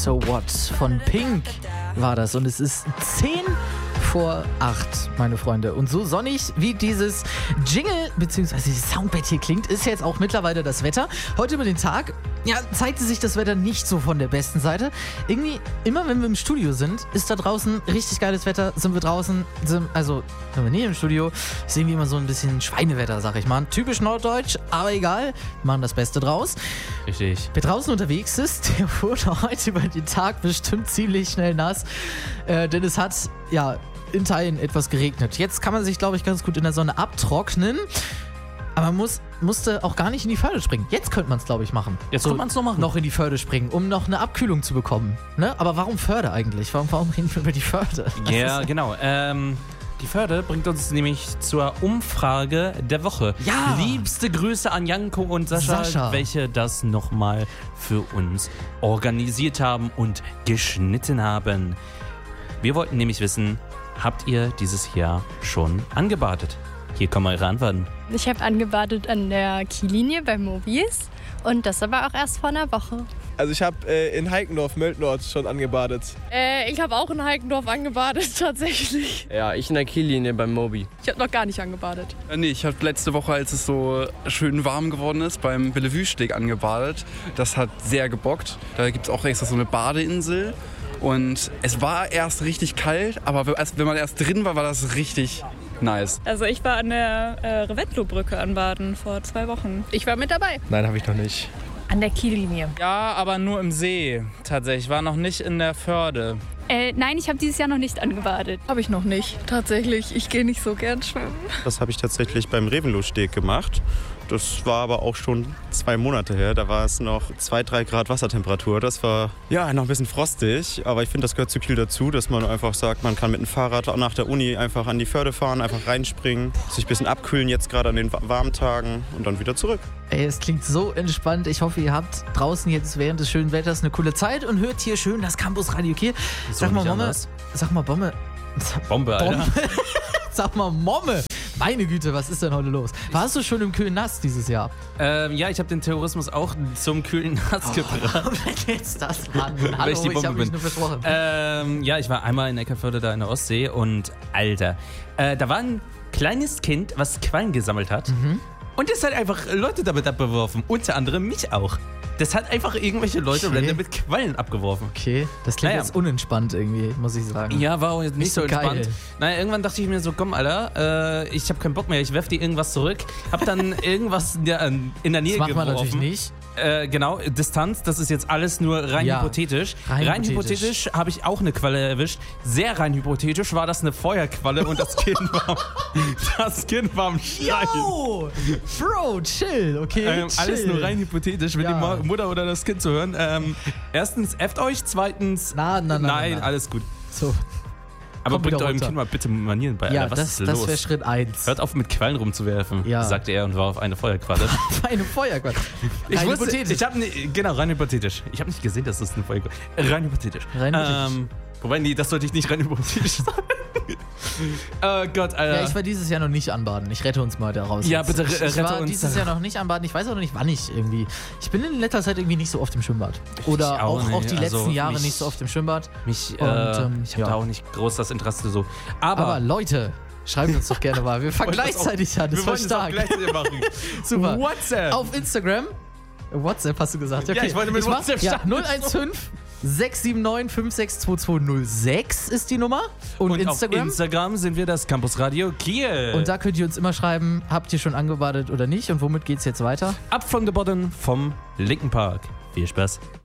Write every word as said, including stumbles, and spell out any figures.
So What von Pink war das. Und es ist zehn vor acht, meine Freunde. Und so sonnig wie dieses Jingle bzw. dieses Soundbett hier klingt, ist jetzt auch mittlerweile das Wetter. Heute über den Tag, ja, zeigte sich das Wetter nicht so von der besten Seite. Irgendwie, immer wenn wir im Studio sind, ist da draußen richtig geiles Wetter. Sind wir draußen, sind, also wenn wir nicht im Studio, ist irgendwie immer so ein bisschen Schweinewetter, sag ich mal. Typisch norddeutsch, aber egal, wir machen das Beste draus. Richtig. Wer draußen unterwegs ist, der wurde heute über den Tag bestimmt ziemlich schnell nass. Äh, denn es hat, ja, in Teilen etwas geregnet. Jetzt kann man sich, glaube ich, ganz gut in der Sonne abtrocknen. Aber man muss, musste auch gar nicht in die Förde springen. Jetzt könnte man es, glaube ich, machen. Jetzt so, könnte man es noch machen. Noch in die Förde springen, um noch eine Abkühlung zu bekommen. Ne? Aber warum Förde eigentlich? Warum, warum reden wir über die Förde? Ja, genau. Ähm, die Förde bringt uns nämlich zur Umfrage der Woche. Ja! Liebste Grüße an Janko und Sascha, Sascha. welche das nochmal für uns organisiert haben und geschnitten haben. Wir wollten nämlich wissen, habt ihr dieses Jahr schon angebadet? Hier kommen eure Antworten. Ich habe angebadet an der Kiellinie bei Movies und das aber auch erst vor einer Woche. Also ich habe äh, in Heikendorf, Möldnord schon angebadet. Äh, ich habe auch in Heikendorf angebadet, tatsächlich. Ja, ich in der Kiellinie beim Mobi. Ich habe noch gar nicht angebadet. Äh, nee, ich habe letzte Woche, als es so schön warm geworden ist, beim Bellevue-Steg angebadet. Das hat sehr gebockt. Da gibt es auch extra so eine Badeinsel. Und es war erst richtig kalt, aber wenn man erst drin war, war das richtig nice. Also ich war an der äh, Revetlo-Brücke anbaden vor zwei Wochen. Ich war mit dabei. Nein, habe ich noch nicht. An der Kiellinie. Ja, aber nur im See tatsächlich. Ich war noch nicht in der Förde. Äh, nein, ich habe dieses Jahr noch nicht angebadet. Habe ich noch nicht, tatsächlich. Ich gehe nicht so gern schwimmen. Das habe ich tatsächlich beim Revenlo-Steg gemacht. Das war aber auch schon zwei Monate her. Da war es noch zwei, drei Grad Wassertemperatur. Das war ja noch ein bisschen frostig. Aber ich finde, das gehört zu Kiel dazu, dass man einfach sagt, man kann mit dem Fahrrad auch nach der Uni einfach an die Förde fahren, einfach reinspringen, sich ein bisschen abkühlen jetzt gerade an den warmen Tagen und dann wieder zurück. Ey, es klingt so entspannt. Ich hoffe, ihr habt draußen jetzt während des schönen Wetters eine coole Zeit und hört hier schön das Campus Radio Kiel. Sag mal, Momme. Sag mal, Bombe. Bombe, Alter. Bombe. Sag mal, Momme. Meine Güte, was ist denn heute los? Warst du schon im kühlen Nass dieses Jahr? Ähm, ja, ich habe den Terrorismus auch zum kühlen Nass Oh, gebracht. Wenn jetzt das, Mann. Hallo, Weil ich die ich Bombe habe mich bin. nur versprochen. Ähm, ja, ich war einmal in Eckerförde da in der Ostsee und Alter, äh, da war ein kleines Kind, was Quallen gesammelt hat. Mhm. Und das hat einfach Leute damit abgeworfen. Unter anderem mich auch. Das hat einfach irgendwelche Leute Okay. random mit Quallen abgeworfen. Okay, das klingt Naja. jetzt unentspannt irgendwie, muss ich sagen. Ja, war auch jetzt nicht, Nicht so so geil. entspannt. Naja, irgendwann dachte ich mir so, komm, Alter, äh, ich habe keinen Bock mehr, ich werf dir irgendwas zurück. Hab dann irgendwas in der, in der Nähe Das macht geworfen. man natürlich nicht. Äh, genau, Distanz, das ist jetzt alles nur rein Ja, hypothetisch. rein Rein, hypothetisch. hypothetisch, habe ich auch eine Qualle erwischt. Sehr rein hypothetisch war das eine Feuerqualle und das Kind war, das Kind war am Schreien. Yo! Bro, chill, okay? Ähm, chill. alles nur rein hypothetisch, wenn Ja. die Mo- Mutter oder das Kind zu hören. Ähm, erstens, efft euch, zweitens, Na, na, na, nein, na, na. alles gut. So, Aber Komm bringt wieder eurem runter. Kind mal bitte Manieren bei. ja, Alter, was das, ist das los? wäre Schritt eins. Hört auf, mit Quallen rumzuwerfen, Ja. sagte er und war auf eine Feuerqualle. Eine Feuerqualle. Ich Rein wusste, hypothetisch. ich habe ne, genau rein hypothetisch. Ich habe nicht gesehen, dass das eine Feuerqualle. Rein hypothetisch. Rein hypothetisch. Ähm, wobei, nee, das sollte ich nicht rein hypothetisch sagen. Oh Gott, Alter. Ja, ich war dieses Jahr noch nicht anbaden. Ich rette uns mal da raus. Ja, jetzt. bitte, ich, re- ich rette war uns dieses da. Jahr noch nicht anbaden. Ich weiß auch noch nicht, wann ich irgendwie. Ich bin in letzter Zeit irgendwie nicht so oft im Schwimmbad. Oder Ich auch auch, auch nicht. die Also letzten Jahre mich- nicht so oft im Schwimmbad. Mich, Und, äh, ähm, ich habe ja. da auch nicht groß das Interesse so. Aber, Aber Leute, schreibt uns doch gerne mal. Wir fangen wollen das auch- gleichzeitig an. Das wir war wollen das auch stark. gleichzeitig machen. Super. WhatsApp. Auf Instagram. WhatsApp hast du gesagt. Okay. Ja, ich wollte mit mach- WhatsApp ja, starten. null eins fünf sechs sieben neun fünf sechs zwei zwei null sechs ist die Nummer. Und, Und Instagram. auf Instagram sind wir das Campus Radio Kiel. Und da könnt ihr uns immer schreiben, habt ihr schon angebadet oder nicht und womit geht's jetzt weiter? Ab von the Bottom vom Linken Park. Viel Spaß.